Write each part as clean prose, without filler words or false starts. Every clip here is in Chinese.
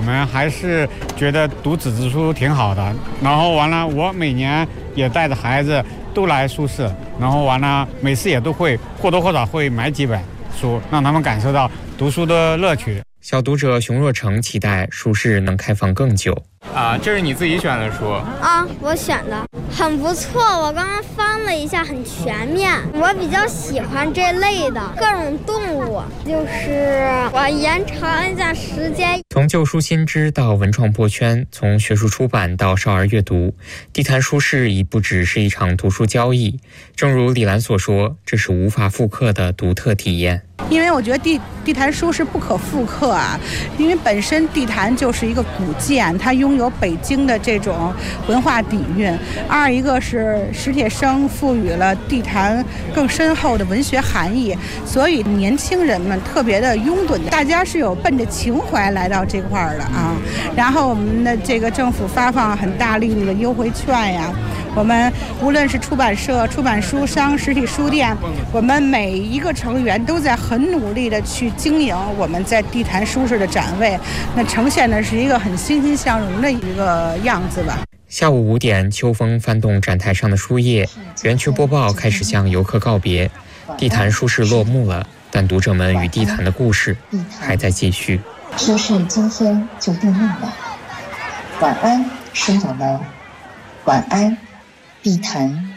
们还是觉得读纸质书挺好的。然后完了，我每年也带着孩子都来书市，然后完了每次也都会或多或少会买几本书，让他们感受到读书的乐趣。 小读者熊若成期待书市能开放更久。 这是你自己选的书啊？我选的很不错，我刚刚翻了一下，很全面。我比较喜欢这类的各种动物，就是我延长一下时间。 从旧书新知到文创破圈，从学术出版到少儿阅读，地坛书市已不只是一场读书交易。正如李兰所说，这是无法复刻的独特体验。 因为我觉得地坛书是不可复刻啊，因为本身地坛就是一个古建，它拥有北京的这种文化底蕴。二一个是史铁生赋予了地坛更深厚的文学含义，所以年轻人们特别的拥趸，大家是有奔着情怀来到这块儿的啊。然后我们的这个政府发放很大力度的优惠券呀，我们无论是出版社、出版书商、实体书店，我们每一个成员都在很努力的去经营我们在地坛书市的展位，那呈现的是一个很欣欣向荣的一个样子吧。 下午5点，秋风翻动展台上的书页，园区播报开始向游客告别，地坛书市落幕了，但读者们与地坛的故事还在继续。 书市今天就闭幕了，晚安，书友们，晚安，地坛。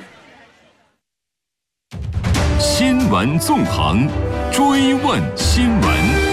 新闻纵横，追问新闻。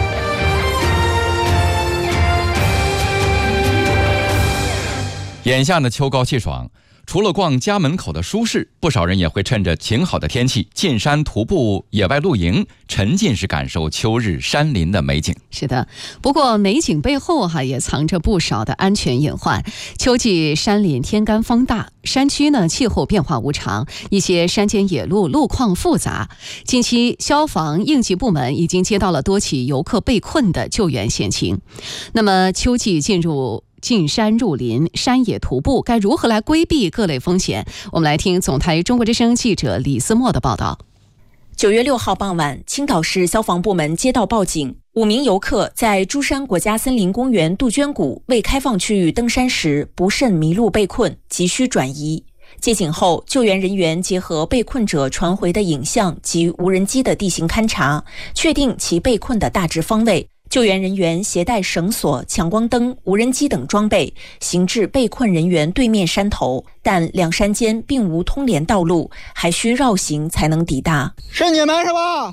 眼下呢，秋高气爽，除了逛家门口的书市，不少人也会趁着晴好的天气进山徒步、野外露营，沉浸式感受秋日山林的美景。 是的，不过美景背后也藏着不少的安全隐患。秋季山林天干风大，山区呢气候变化无常，一些山间野路路况复杂。近期消防应急部门已经接到了多起游客被困的救援险情。那么秋季进山入林、山野徒步该如何来规避各类风险？我们来听总台中国之声记者李思墨的报道。 9月6号傍晚，青岛市消防部门接到报警，5名游客在珠山国家森林公园杜鹃谷未开放区域登山时不慎迷路被困，急需转移。接警后，救援人员结合被困者传回的影像及无人机的地形勘查，确定其被困的大致方位。救援人员携带绳索、强光灯、无人机等装备，行至被困人员对面山头，但两山间并无通联道路，还需绕行才能抵达。 是你们是吧？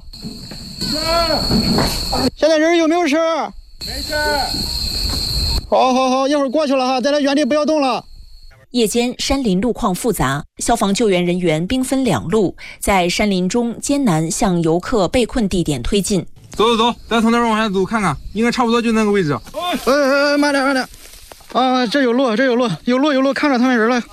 是。现在人有没有事？没事。好，一会儿过去了哈，在这原地不要动了。 夜间山林路况复杂，消防救援人员兵分2路，在山林中艰难向游客被困地点推进。 走，咱从那儿往下走看看，应该差不多就那个位置。 慢点啊，这有路，看着他们人了。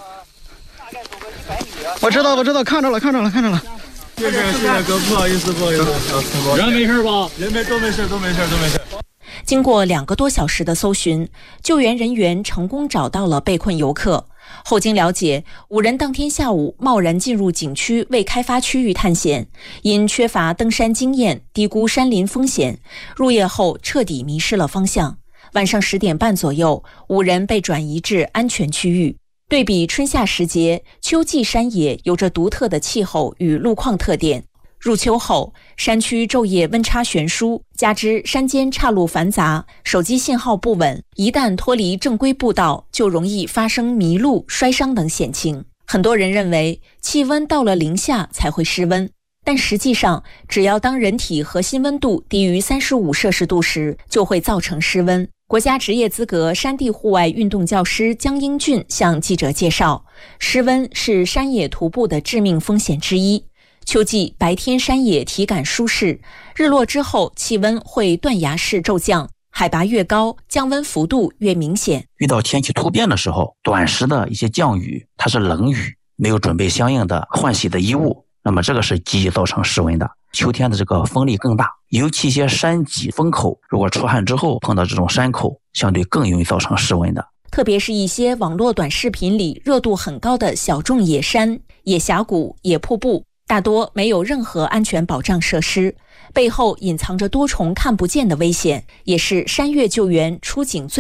我知道，看着了。 谢谢哥，不好意思。 人没事吧？ 人都没事。 经过2个多小时的搜寻，救援人员成功找到了被困游客。后经了解，5人当天下午贸然进入景区未开发区域探险，因缺乏登山经验，低估山林风险，入夜后彻底迷失了方向。晚上10点半左右，5人被转移至安全区域。对比春夏时节，秋季山野有着独特的气候与路况特点。入秋后，山区昼夜温差悬殊，加之山间岔路繁杂，手机信号不稳，一旦脱离正规步道，就容易发生迷路、摔伤等险情。很多人认为气温到了零下才会失温，但实际上，只要当人体核心温度低于35摄氏度时，就会造成失温。国家职业资格山地户外运动教师江英俊向记者介绍，失温是山野徒步的致命风险之一。秋季白天山野体感舒适，日落之后气温会断崖式骤降，海拔越高，降温幅度越明显。 遇到天气突变的时候，短时的一些降雨，它是冷雨，没有准备相应的换洗的衣物，那么这个是极易造成失温的。秋天的这个风力更大，尤其一些山脊风口，如果出汗之后碰到这种山口，相对更容易造成失温的。 特别是一些网络短视频里热度很高的小众野山、野峡谷、野瀑布，大多没有任何安全保障设施，背后隐藏着多重看不见的危险，也是山岳救援出警最